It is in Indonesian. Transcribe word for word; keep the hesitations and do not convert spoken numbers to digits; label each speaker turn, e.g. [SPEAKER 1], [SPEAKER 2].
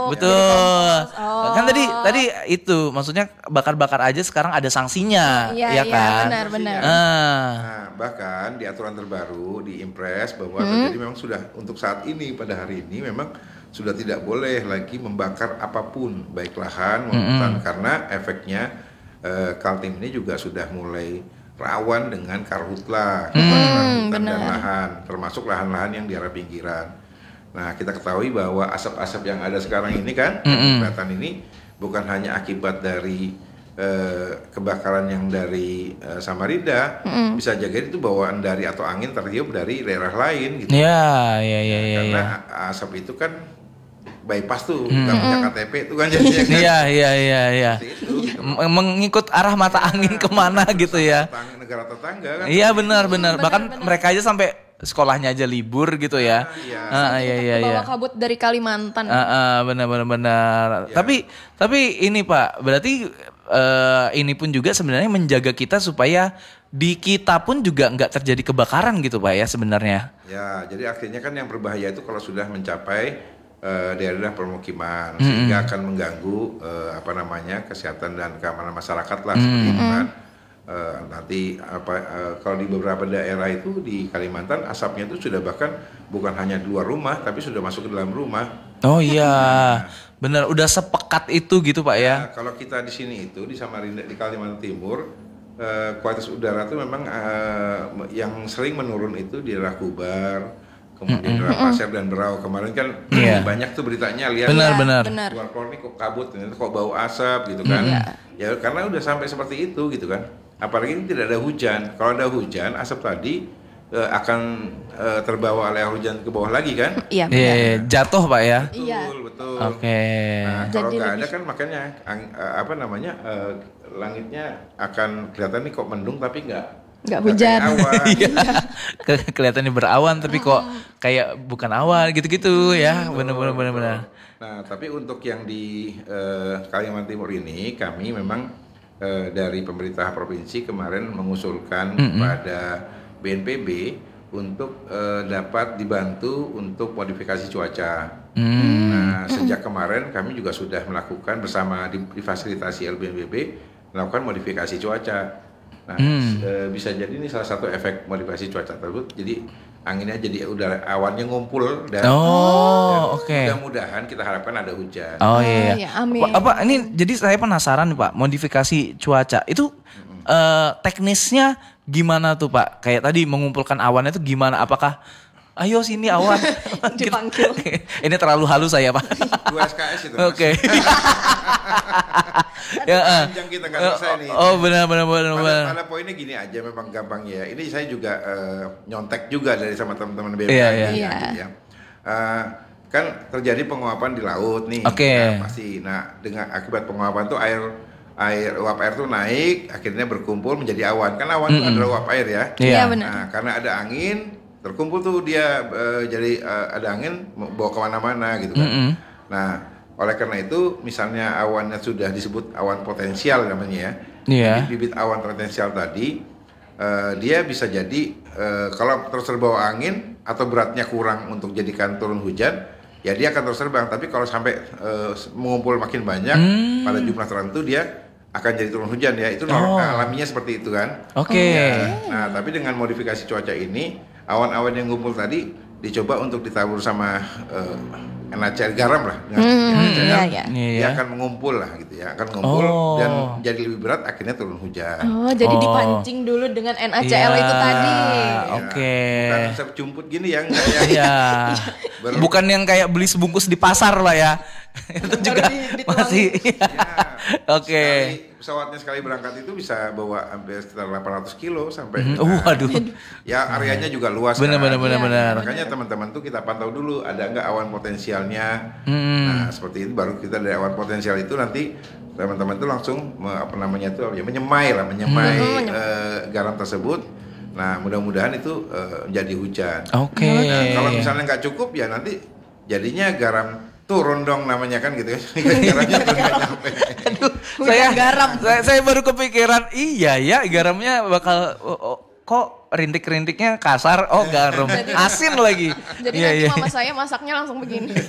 [SPEAKER 1] Betul.
[SPEAKER 2] Oh.
[SPEAKER 1] Kan tadi tadi itu maksudnya bakar-bakar aja sekarang ada sanksinya,
[SPEAKER 2] Iya,
[SPEAKER 1] ya
[SPEAKER 2] iya,
[SPEAKER 1] kan?
[SPEAKER 2] benar-benar.
[SPEAKER 1] Ah.
[SPEAKER 3] Nah, bahkan di aturan terbaru di Impres bahwa hmm. jadi memang sudah untuk saat ini pada hari ini memang sudah tidak boleh lagi membakar apapun baik lahan maupun hutan hmm. karena efeknya eh, Kaltim ini juga sudah mulai rawan dengan karhutla, hmm, hutan dan lahan, termasuk lahan-lahan yang di arah pinggiran. Nah, kita ketahui bahwa asap-asap yang ada sekarang ini kan, mm-hmm. kelihatan ini bukan hanya akibat dari uh, kebakaran yang dari uh, Samarinda, mm-hmm. bisa jadi itu bawaan dari atau angin tertiup dari daerah lain gitu.
[SPEAKER 1] Iya, iya, iya.
[SPEAKER 3] Karena
[SPEAKER 1] ya.
[SPEAKER 3] asap itu kan bypass tuh,
[SPEAKER 1] mm-hmm.
[SPEAKER 3] nggak punya K T P itu kan jadinya kan.
[SPEAKER 1] Iya, iya, iya, iya.
[SPEAKER 3] Itu, gitu.
[SPEAKER 1] Mengikut arah mata angin kemana gitu ya.
[SPEAKER 3] Negara tetangga kan.
[SPEAKER 1] Iya, benar-benar.
[SPEAKER 2] Hmm,
[SPEAKER 1] Bahkan
[SPEAKER 2] benar,
[SPEAKER 1] mereka aja sampai sekolahnya aja libur gitu ya.
[SPEAKER 3] Ah, iya.
[SPEAKER 1] Ah, iya, iya, iya.
[SPEAKER 2] Bawa kabut dari Kalimantan.
[SPEAKER 1] Ah, ah, benar-benar benar. Ya. Tapi tapi ini Pak, berarti uh, ini pun juga sebenarnya menjaga kita supaya di kita pun juga nggak terjadi kebakaran gitu Pak ya sebenarnya.
[SPEAKER 3] Ya, jadi akhirnya kan yang berbahaya itu kalau sudah mencapai uh, daerah permukiman, mm-hmm. sehingga akan mengganggu uh, apa namanya kesehatan dan keamanan masyarakat lah, mm-hmm. seperti itu kan. Uh, nanti apa uh, kalau di beberapa daerah itu di Kalimantan asapnya itu sudah bahkan bukan hanya di luar rumah tapi sudah masuk ke dalam rumah.
[SPEAKER 1] Oh iya, nah, benar udah sepekat itu gitu Pak ya.
[SPEAKER 3] Nah, kalau kita di sini itu di Samarinda di Kalimantan Timur uh, kualitas udara itu memang uh, yang sering menurun itu di daerah Kubar, kemudian mm-hmm. daerah Pasir dan Berau. Kemarin kan yeah. banyak tuh beritanya lihat
[SPEAKER 1] benar-benar
[SPEAKER 3] keluar keluar nih kok kabut, kok bau asap gitu kan. Mm-hmm. Ya karena udah sampai seperti itu gitu kan. Apalagi ini tidak ada hujan. Kalau ada hujan, asap tadi uh, akan uh, terbawa oleh hujan ke bawah lagi kan?
[SPEAKER 2] Iya.
[SPEAKER 1] Yeah, jatuh Pak ya.
[SPEAKER 3] Betul,
[SPEAKER 2] iya.
[SPEAKER 3] betul.
[SPEAKER 1] Oke. Okay.
[SPEAKER 3] Nah, kalau nggak ada kan makanya ang, uh, apa namanya uh, langitnya akan kelihatan nih kok mendung tapi nggak
[SPEAKER 2] nggak hujan.
[SPEAKER 1] Ke- kelihatannya berawan tapi kok kayak bukan awan gitu-gitu ya. Benar-benar benar-benar.
[SPEAKER 3] Nah, tapi untuk yang di uh, Kalimantan Timur ini kami memang Uh, dari pemerintah provinsi kemarin mengusulkan mm-hmm. pada B N P B untuk uh, dapat dibantu untuk modifikasi cuaca. Mm. Nah, sejak kemarin kami juga sudah melakukan bersama di, difasilitasi L B N P B melakukan modifikasi cuaca. Nah, mm. uh, bisa jadi ini salah satu efek modifikasi cuaca tersebut. Jadi anginnya jadi udara awannya ngumpul dan,
[SPEAKER 1] oh, oke. Okay.
[SPEAKER 3] Mudah-mudahan kita harapkan ada hujan.
[SPEAKER 1] Oh iya.
[SPEAKER 2] Oh, ya, amin.
[SPEAKER 1] Apa, apa ini jadi saya penasaran nih Pak, modifikasi cuaca itu mm-hmm. uh, teknisnya gimana tuh Pak? Kayak tadi mengumpulkan awannya itu gimana? Apakah ayo sini awan
[SPEAKER 2] dipanggil.
[SPEAKER 1] Ini terlalu halus saya Pak.
[SPEAKER 3] dua S K S itu.
[SPEAKER 1] Oke. Ya,
[SPEAKER 3] panjang kita nggak selesai nih.
[SPEAKER 1] Oh benar benar benar.
[SPEAKER 3] Pada, pada poinnya gini aja memang gampang ya. Ini saya juga uh, nyontek juga dari sama teman-teman B M K
[SPEAKER 1] yeah,
[SPEAKER 3] yeah.
[SPEAKER 1] yeah.
[SPEAKER 3] gitu ya. Uh, kan terjadi penguapan di laut nih.
[SPEAKER 1] Oke. Okay.
[SPEAKER 3] Nah, pasti. Nah dengan akibat penguapan tuh air air uap air tuh naik, akhirnya berkumpul menjadi awan. Kan awan mm-hmm. itu adalah uap air ya.
[SPEAKER 1] Iya yeah.
[SPEAKER 2] benar.
[SPEAKER 3] Nah karena ada angin terkumpul tuh dia uh, jadi uh, ada angin bawa kemana-mana gitu kan. Mm-hmm. Nah oleh karena itu misalnya awannya sudah disebut awan potensial namanya ya.
[SPEAKER 1] Yeah.
[SPEAKER 3] Bibit awan potensial tadi uh, dia bisa jadi uh, kalau terus terbawa angin atau beratnya kurang untuk jadikan turun hujan, ya dia akan terus terbang. Tapi kalau sampai uh, mengumpul makin banyak mm. pada jumlah tertentu dia akan jadi turun hujan ya. Itu normal oh. alaminya seperti itu kan.
[SPEAKER 1] Oke. Okay.
[SPEAKER 3] Ya, nah tapi dengan modifikasi cuaca ini awan-awan yang ngumpul tadi dicoba untuk ditabur sama uh, N A C L garam lah dengan
[SPEAKER 2] hmm,
[SPEAKER 3] N A C L,
[SPEAKER 2] iya, iya.
[SPEAKER 3] dia
[SPEAKER 1] iya.
[SPEAKER 3] akan mengumpul lah gitu ya, akan mengumpul
[SPEAKER 1] oh.
[SPEAKER 3] dan jadi lebih berat akhirnya turun hujan.
[SPEAKER 2] Oh, jadi
[SPEAKER 1] oh.
[SPEAKER 2] dipancing dulu dengan N A C L
[SPEAKER 1] yeah.
[SPEAKER 2] itu tadi.
[SPEAKER 3] Ya,
[SPEAKER 1] Oke. Okay.
[SPEAKER 3] Bukan bisa jumput gini ya, enggak ya.
[SPEAKER 1] Iya. Bukan yang kayak beli sebungkus di pasar lah ya. Itu juga di, masih. Ya. Oke. Okay.
[SPEAKER 3] Pesawatnya sekali berangkat itu bisa bawa hampir sekitar delapan ratus kilo sampai.
[SPEAKER 1] Mm-hmm. Uh, waduh.
[SPEAKER 3] Ya areanya juga luas.
[SPEAKER 1] Benar
[SPEAKER 3] kan?
[SPEAKER 1] benar benar benar.
[SPEAKER 3] Makanya teman-teman tuh kita pantau dulu ada enggak awan potensialnya.
[SPEAKER 1] Hmm.
[SPEAKER 3] Nah seperti itu baru kita dari awan potensial itu nanti teman-teman tuh langsung apa namanya tuh ya menyemai lah menyemai hmm. uh, garam tersebut. Nah mudah-mudahan itu uh, jadi hujan.
[SPEAKER 1] Oke. Okay.
[SPEAKER 3] Nah, kalau misalnya nggak cukup ya nanti jadinya garam turun dong namanya kan gitu ya. Garamnya nyampe.
[SPEAKER 1] Aduh, saya garam. Saya, saya baru kepikiran, iya ya garamnya bakal oh, oh, kok rintik-rintiknya kasar, oh garam. Asin lagi.
[SPEAKER 2] Jadi
[SPEAKER 1] iya,
[SPEAKER 2] nanti
[SPEAKER 1] iya.
[SPEAKER 2] mama saya masaknya langsung begini.